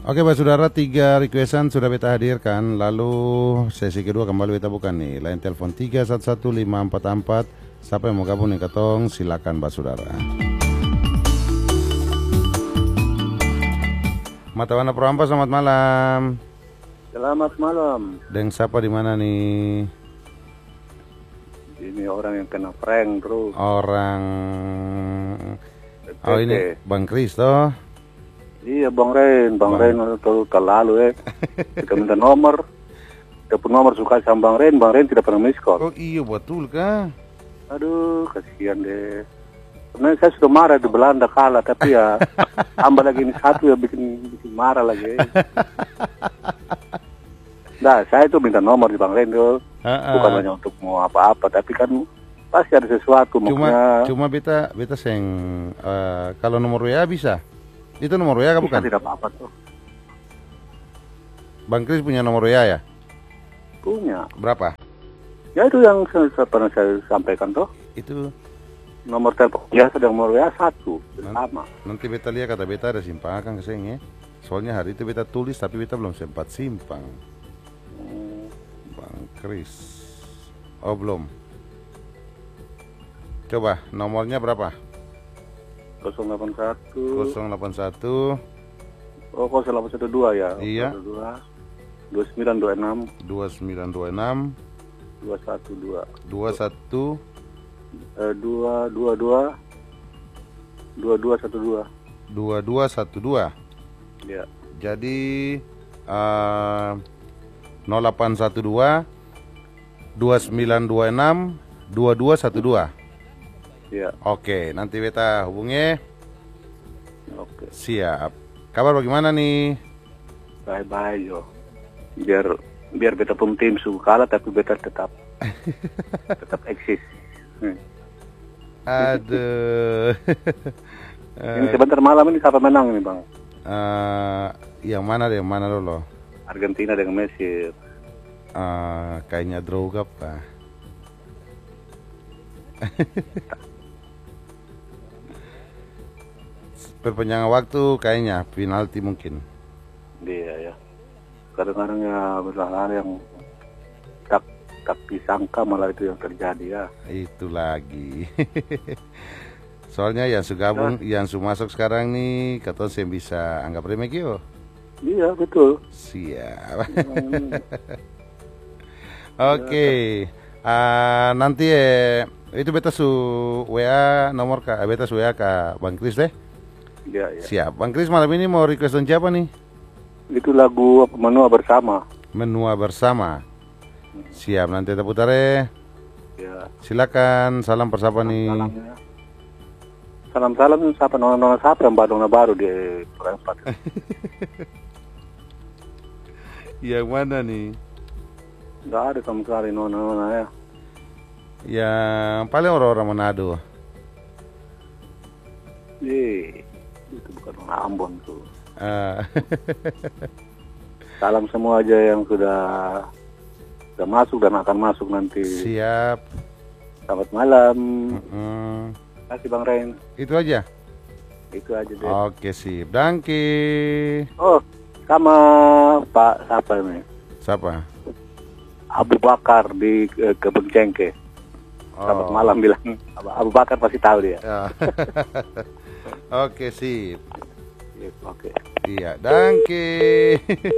Oke Pak Saudara, 3 requestan sudah beta hadirkan. Lalu sesi kedua kembali beta buka nih. Line telepon 311544. Siapa yang mau gabung nih ketong, silakan Pak Saudara. Matawana Proampa, selamat malam. Selamat malam. Deng siapa di mana nih? Ini orang yang kena prank terus. Orang Oh ini Bang Kris toh? Iya Bang Ren terlalu kita minta nomor. Kita pun nomor suka sama Bang Ren tidak pernah miss call. Oh iya betul kah? Aduh kasihan deh. Sebenarnya saya sudah marah di Belanda kalah, tapi ya tambah lagi ini satu ya bikin marah lagi. Nah saya tuh minta nomor di Bang Ren tuh, bukan hanya untuk mau apa-apa, tapi kan pasti ada sesuatu. Cuma beta seng kalau nomor WA bisa. Itu nomor WA kan bukan? Tidak apa-apa tuh. Bang Kris punya nomor WA ya? Punya. Berapa? Ya itu yang pernah saya sampaikan tuh. Itu nomor telepon biasa dan nomor WA 1 sama. Nanti beta lihat kata beta ada simpangkan keseng ya. Soalnya hari itu beta tulis tapi beta belum sempat simpang. Bang Kris. Oh belum. Coba nomornya berapa? 081 Oh 0812 ya. Iya. 2926 2926 212 2212 ya. Jadi 0812 2926 2212. Ya. Oke, nanti beta hubungi. Oke. Siap. Kabar bagaimana nih? Bye yo. Biar beta pun tim suka kalah tapi beta tetap eksis. Aduh. Ini sebentar malam ini siapa menang ini Bang? Yang mana deh? Yang mana dulu? Argentina dengan Mesir. Kayaknya draw apa? Perpanjangan waktu kayaknya penalti mungkin. Iya ya. Kadang-kadang ya hal yang tak disangka malah itu yang terjadi ya. Itu lagi. Soalnya yang gabung, yang masuk sekarang nih, kata saya bisa anggap remeh yo. Iya betul. Siap. Oke. Nanti itu beta WA nomor beta WA ke Bang Kris deh. Ya. Siap. Bang Kris malam ini mau request siapa nih? Itu lagu Menua Bersama. Menua Bersama. Siap, nanti kita putar ya. Silakan, salam persapa nih. Salam siapa nona siapa yang baru di Perempat. Yang mana nih? Enggak ada sama sekali nona ya. Yang paling orang-orang Manado. Itu bukan orang Ambon tuh. Salam semua aja yang sudah masuk dan akan masuk nanti. Siap. Selamat malam. Terima kasih Bang Ren. Itu aja? Itu aja deh. Oke sip. Dangki. Oh sama Pak siapa ini? Siapa? Abu Bakar di Kebun Cengke. Selamat malam bilang. Abu Bakar pasti tahu dia. Oke sip. Oke. Iya, dangki.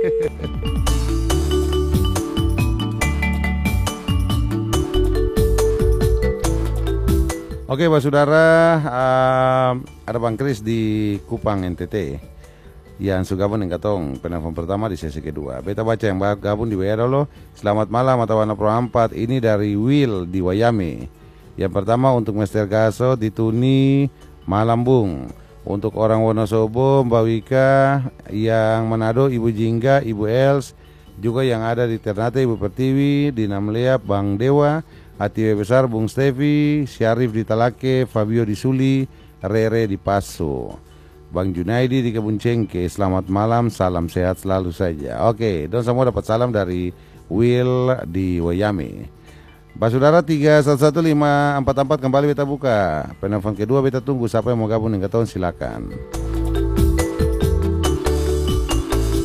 Oke, Pak Saudara, ada Bang Kris di Kupang NTT yang sugabung dengan katong penelpon pertama di sesi kedua. Beta baca yang gabung di WA dulu. Selamat malam Matawana Pro 4. Ini dari Will di Wayame. Yang pertama untuk Mr. Gaso di Tuni Malambung. Untuk orang Wonosobo, Mbak Wika, yang Manado, Ibu Jingga, Ibu Els, juga yang ada di Ternate, Ibu Pertiwi, di Namlea, Bang Dewa, Atiwe Besar, Bung Stevi, Syarif di Talake, Fabio di Suli, Rere di Paso, Bang Junaidi di Kebun Cengke. Selamat malam, salam sehat selalu saja. Oke, dan semua dapat salam dari Will di Wayame. Pak Saudara 311544 kembali beta buka. Penelpon kedua beta tunggu siapa yang mau gabung dengan tahun silakan.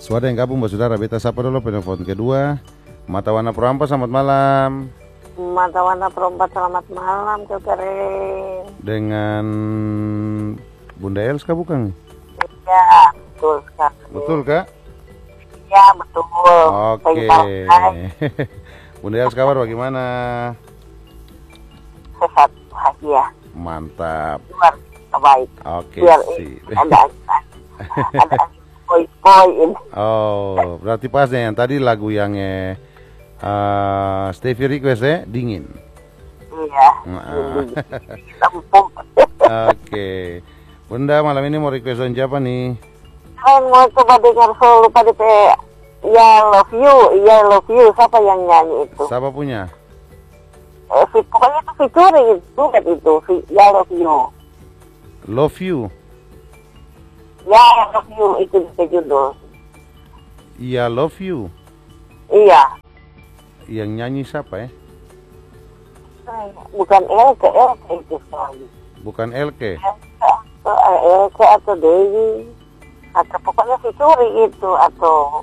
Suara yang gabung, saudara. Beta sapa dulu penelpon kedua. Mata warna perompak, selamat malam. Mata warna perompak, selamat malam, Kak Karen. Dengan Bunda Elska bukan? Ya, betul sekali. Betul, Kak? Ya, betul. Oke. Bunda Elska, kabar bagaimana? Sehat, bahagia. Mantap. Luar biasa baik. Oke, Biar sip. ada koi ini. Oh, berarti pas yang tadi lagu yang Stevie request dingin. Iya. Lempung. Oke. Bunda, malam ini mau request on siapa nih? Kalian mau coba dengar solo pada Ya Love You. Siapa yang nyanyi itu? Siapa punya? Pokoknya itu featuring itu Ya Love You. Love You. Ya Love You itu judul. Iya, Love You. Iya. Yang nyanyi siapa ya? Bukan LK itu sekali. Bukan LK. LK atau Dewi atau pokoknya featuring itu atau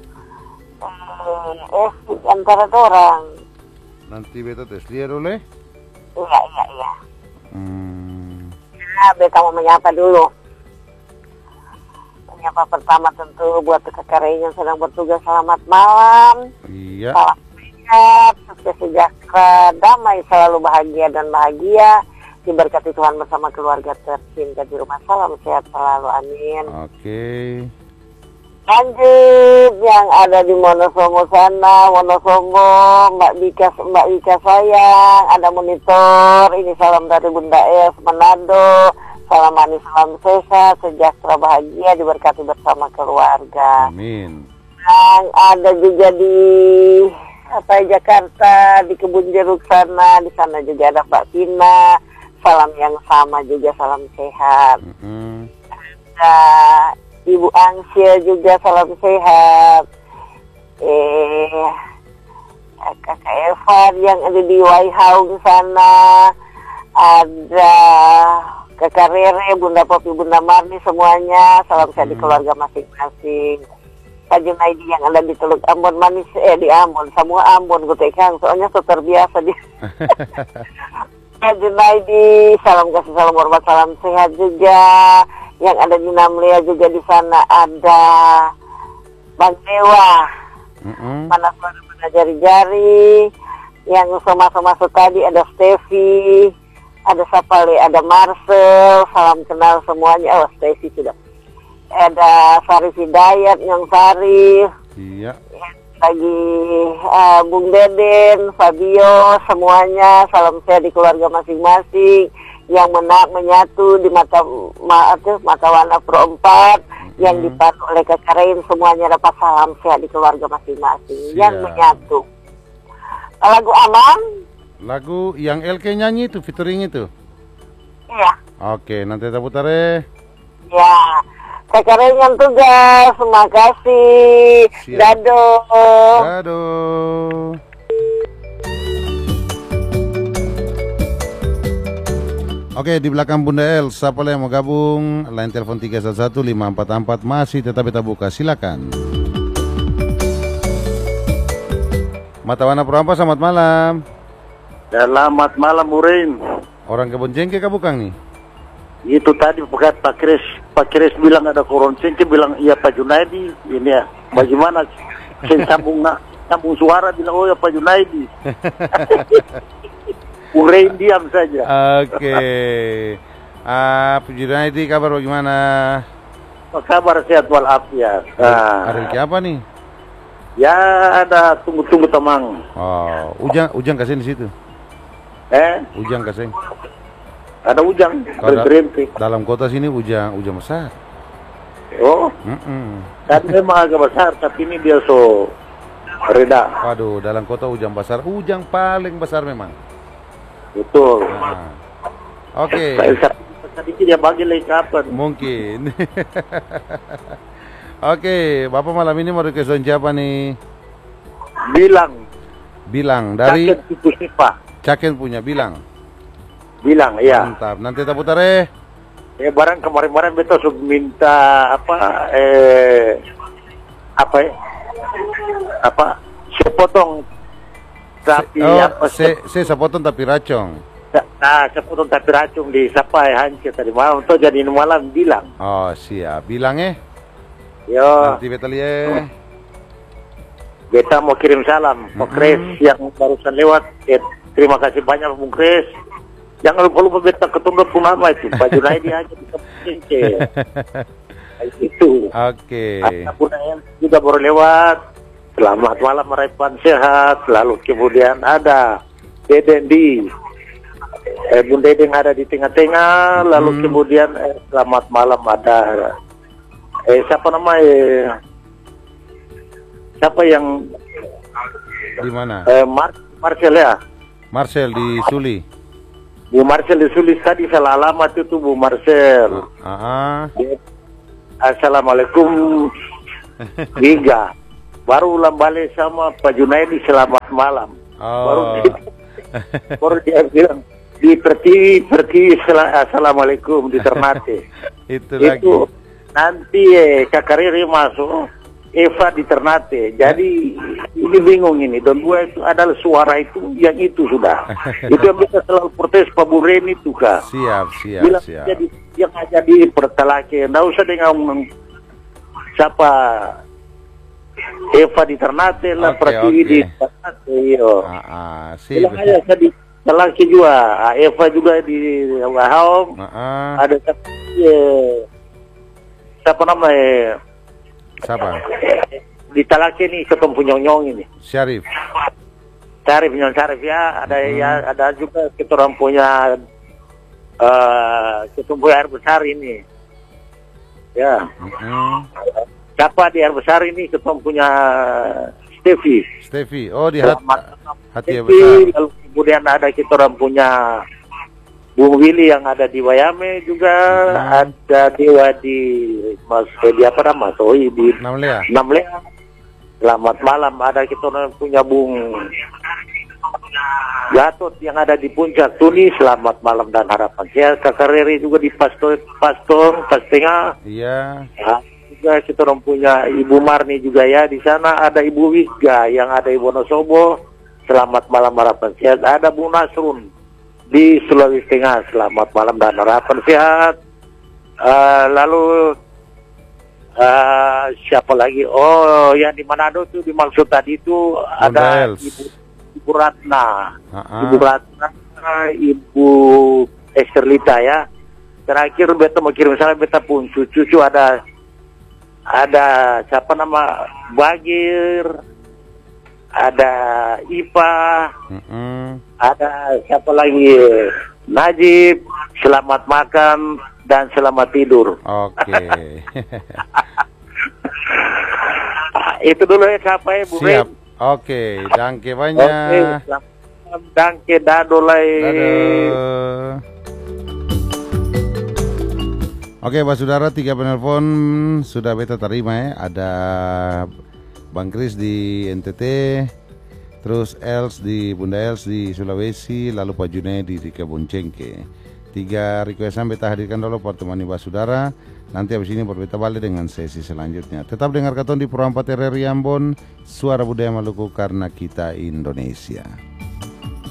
antara orang. Nanti beta tes lihat oleh. Iya. Hmm. Nah, beta mau menyapa dulu. Menyapa pertama tentu buat kakak yang sedang bertugas, selamat malam. Iya. Salam sehat, sukses sejahtera, damai, selalu bahagia dan bahagia. Diberkati Tuhan bersama keluarga tercinta di rumah. Salam sehat selalu, amin. Oke. Lanjut yang ada di Wonosobo sana, Mbak Wika sayang, ada monitor. Ini salam dari Bunda Els Manado. Salam manis, salam sehat, sejahtera, bahagia, diberkati bersama keluarga. Amin. Yang ada juga di Jakarta, di Kebun Jeruk sana, di sana juga ada Mbak Pina. Salam yang sama juga, salam sehat. Ada Ibu Angsia juga, salam sehat. Kakak Evan yang ada di Waihaung sana. Ada Kakak Rere, Bunda Popi, Bunda Marni, semuanya salam sehat di keluarga masing-masing. Pak Junaidi yang ada di Teluk Ambon Manis, di Ambon, semua Ambon gue tekan, soalnya so terbiasa dia. Pak Junaidi, salam kasih, salam hormat, salam sehat juga. Yang ada di Namlia juga di sana ada Bang Dewa, mana suara mana jari-jari. Yang masuk tadi ada Stevie, ada Sapale, ada Marcel, salam kenal semuanya. Oh, Stevie sudah. Ada Sari Hidayat, Nyong Sari. Iya. Lagi Bung Deden, Fabio, semuanya salam sehat di keluarga masing-masing. Yang menyatu di mata warna perempat, yang dipandu oleh Kakak Rain, semuanya dapat salam sehat di keluarga masing-masing. Yang menyatu. Lagu aman? Lagu yang LK nyanyi itu, featuring itu? Iya. Oke, nanti kita putar Ya, Kakak Rain yang tugas, makasih. Dado. Oke, di belakang Bunda El, siapa yang mau gabung? Line telepon 311-544 masih tetap kita buka, silakan. Mata warna perompak, selamat malam. Selamat malam, Murin. Orang kebun jengke kah bukan nih? Itu tadi Pak Kris bilang ada koron cengke, bilang iya Pak Junaidi. Ini ya, bagaimana sambung suara bilang oh ya Pak Junaidi. Urain diam saja. Oke. Pak Junaidi, kabar bagaimana? Kabar sehat walafiat. Hari apa nih? Ya ada tunggu temang. Oh, ujang kasih di situ. Ujang kasih. Ada ujang berhenti. Dalam kota sini ujang besar. Oh. Kan memang agak besar, tapi ini dia so reda. Waduh, dalam kota ujang besar, ujang paling besar memang. Betul. Oke. Sedikit dia bagi lagi kapan? Mungkin. Oke, Bapak malam ini mau request siapa nih? Bilang dari Caken punya Bilang, iya. Mantap, nanti kita putar barang kemarin-kemarin betul minta apa ya? Apa sepotong tapi apa sepotong tapi racong. Nah, sepotong tapi racung di Sapai Hancur tadi malam tuh jadi malam bilang. Oh siap, bilangnya. Yo. Nanti beta lihat. Beta mau kirim salam, Pak Kres yang barusan lewat. Terima kasih banyak Bung Kres. Jangan lupa beta ketunda pun nama itu. Pak Junaidi aja di Kampung itu. Oke. Pun juga baru lewat. Selamat malam Repan sehat. Lalu kemudian ada Dedendi. Bun Dedeng ada di tengah-tengah. Lalu kemudian selamat malam ada siapa namanya? Siapa yang di mana? Marcel ya. Marcel di Suli. Bu Marcel di Suli tadi salah alamat itu Bu Marcel. Assalamualaikum. Giga. Baru ulang balik sama Pak Junaidi selamat malam. Baru dia bilang di perti assalamualaikum di Ternate. Itu lagi. Nanti Kakak Riri masuk, Eva di Ternate. Jadi ini bingung ini. Dan dua itu adalah suara itu yang itu sudah. Itu yang bisa selalu protes Pak Buren itu Kak. Siap. Jadi yang aja di Pertalake. Nggak usah dengan siapa Eva di Ternate lah, Pratiwi di Ternate. Bilang aja saya di Pertalake juga. Eva juga di Wahom. Ada siapa namanya? Siapa? Di Talake nih ketemu Nyong ini. Syarif Nyong Syarif ya. Ada ya, ada juga kita orang punya ketemu air besar ini. Ya. Siapa di air besar ini ketemu punya Stevi. Oh di hati air besar. Lalu kemudian ada kita orang punya Bung Willy yang ada di Wayame juga, ada Dewa di Mas Oi di Namlea. Selamat malam, ada kita punya Bung Gatot yang ada di Puncak Tuni, selamat malam dan harapan sehat. Kakak Riri juga di Pastor pas tengah. Iya. Nah, juga kita punya Ibu Marni juga ya di sana, ada Ibu Wiga yang ada di Wonosobo, selamat malam harapan sehat. Ada Bung Nasrun di Sulawesi Tengah, selamat malam dan harapan sehat. Lalu siapa lagi? Oh, yang di Manado tuh dimaksud tadi itu ada Ibu Ratna, Ibu Esterlita ya. Terakhir beta mau kirim salam, beta pun cucu ada siapa nama Bagir, ada Ipa, ada siapa lagi Najib. Selamat makan dan selamat tidur. Oke. Itu dulu ya siapa ya Bu. Siap. Oke, danke banyak. Danke dadolai. Oke, Pak Saudara, 3 penelpon sudah beta terima ya. Ada Bang Kris di NTT, terus Bunda Els di Sulawesi, lalu Pak Junaidi di Kebun Cengke. 3 requestan beta hadirkan dulu pertemuan Pak Saudara. Nanti habis ini berbeta balik dengan sesi selanjutnya. Tetap dengar katon di Pro 4 RRI Ambon, Suara Budaya Maluku karena kita Indonesia.